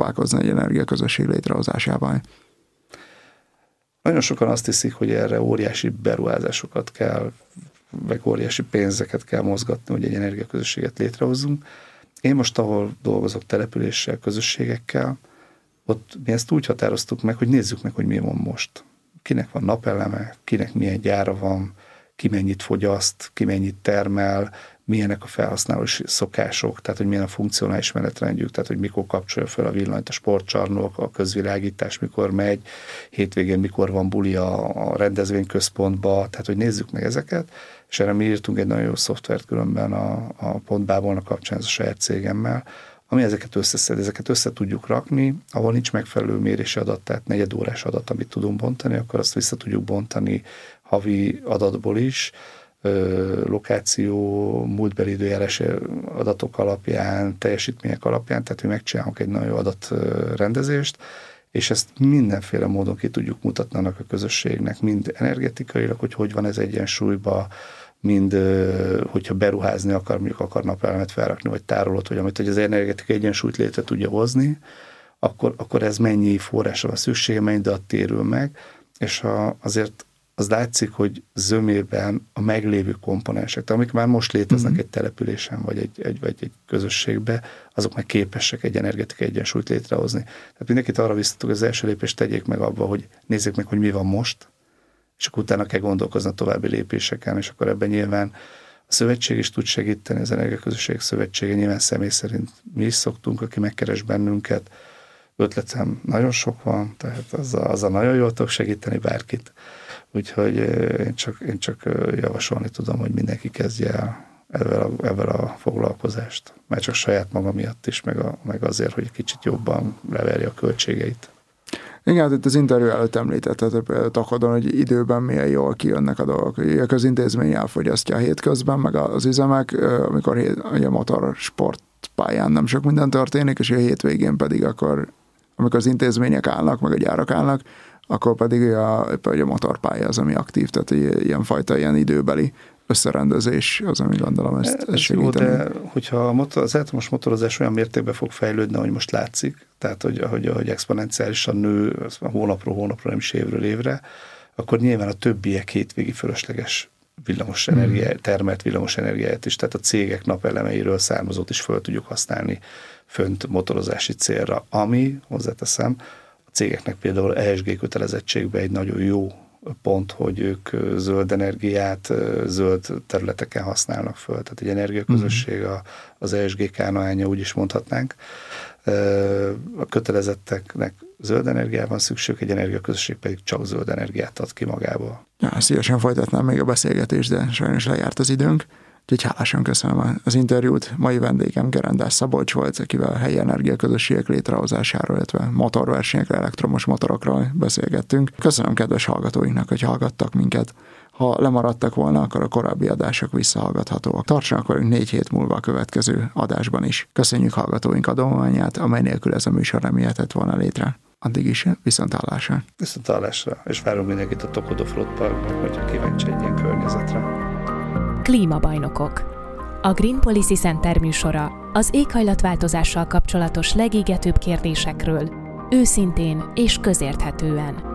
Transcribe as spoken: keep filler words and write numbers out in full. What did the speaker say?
próbálkozni egy energiaközösség létrehozásával. Nagyon sokan azt hiszik, hogy erre óriási beruházásokat kell, meg óriási pénzeket kell mozgatni, hogy egy energiaközösséget létrehozzunk. Én most, ahol dolgozok településsel, közösségekkel, ott mi ezt úgy határoztuk meg, hogy nézzük meg, hogy mi van most. Kinek van napeleme, kinek milyen gyára van, ki mennyit fogyaszt, ki mennyit termel, milyenek a felhasználási szokások, tehát hogy milyen a funkcionális menetrendjük, tehát hogy mikor kapcsolja fel a villanyt a sportcsarnok, a közvilágítás mikor megy, hétvégén mikor van buli a, a rendezvényközpontba, tehát hogy nézzük meg ezeket, és erre mi írtunk egy nagyon jó szoftvert különben a, a Pontbábolnak kapcsán, ez a saját cégemmel, ami ezeket összeszed, ezeket össze tudjuk rakni, ahol nincs megfelelő mérési adat, tehát negyedórás adat, amit tudunk bontani, akkor azt vissza tudjuk bontani havi adatból is, lokáció, múltbeli időjárás adatok alapján, teljesítmények alapján, tehát mi megcsinálunk egy nagyon jó adatrendezést, és ezt mindenféle módon ki tudjuk mutatni annak a közösségnek, mind energetikailag, hogy hogy van ez egyensúlyban, mind hogyha beruházni akar, mondjuk akar napelemet felrakni, vagy tárolót, vagy amit, hogy az energetikai egyensúlyt létre tudja hozni, akkor, akkor ez mennyi forrásra van szüksége, mennyi adat térül meg, és a, azért az látszik, hogy zömében a meglévő komponensek, amik már most léteznek mm-hmm. egy településen, vagy egy, egy, vagy egy közösségbe, azok már képesek egy energetikai egyensúlyt létrehozni. Tehát mindenkit arra visszatok, az első lépést tegyék meg abba, hogy nézzék meg, hogy mi van most, és akkor utána kell gondolkozni a további lépéseken, és akkor ebben nyilván a szövetség is tud segíteni, az Energiaközösség Szövetsége, nyilván személy szerint mi is szoktunk, aki megkeres bennünket, ötletem nagyon sok van, tehát azzal, azzal nagyon jól tudok segíteni bárkit. Úgyhogy én csak, én csak javasolni tudom, hogy mindenki kezdje el ezzel a, ezzel a foglalkozást. Már csak saját maga miatt is, meg, a, meg azért, hogy kicsit jobban leverje a költségeit. Igen, hát itt az interjú előtt említetted például Takadon, hogy időben milyen jól kijönnek a dolgok. A közintézmény elfogyasztja a hétközben, meg az üzemek, amikor a motorsportpályán nem sok minden történik, és a hétvégén pedig akkor, amikor az intézmények állnak, meg a gyárak állnak, akkor pedig a, a motorpálya az, ami aktív, tehát ilyenfajta ilyen időbeli összerendezés az, ami gondolom ezt, ezt segíteni. Jó, de hogyha a motor, az elektromos motorozás olyan mértékben fog fejlődni, ahogy most látszik, tehát hogy, hogy, hogy exponenciálisan nő hónapról hónapra, nem is évről évre, akkor nyilván a többiek hétvégi fölösleges villamos energia, hmm. termelt villamos energiáját is, tehát a cégek napelemeiről származót is föl tudjuk használni fönt motorozási célra, ami, hozzáteszem, a cégeknek például E S G kötelezettségben egy nagyon jó pont, hogy ők zöld energiát zöld területeken használnak föl. Tehát egy energiaközösség az E S G kánoánja, úgy is mondhatnánk. A kötelezetteknek zöld energiában van szükség, egy energiaközösség pedig csak zöld energiát ad ki magából. Ja, szívesen folytatnám még a beszélgetést, de sajnos lejárt az időnk. Úgyhogy hálásan köszönöm az interjút. Mai vendégem Gerendás Szabolcs volt, akivel a helyi energiaközösségek létrehozásáról, illetve motorversenyekre, elektromos motorokról beszélgettünk. Köszönöm kedves hallgatóinknak, hogy hallgattak minket. Ha lemaradtak volna, akkor a korábbi adások visszahallgathatóak. Tartsanak velünk négy hét múlva a következő adásban is. Köszönjük hallgatóink adományát, amely nélkül ez a műsor nem jöhetett volna létre. Addig is viszonthallásra. Viszonthallásra, és várunk mindenkit a Tokodo Float Parkban, hogyha kíváncsi egy ilyen környezetre. Klímabajnokok. A Green Policy Center műsora az éghajlatváltozással kapcsolatos legégetőbb kérdésekről őszintén és közérthetően.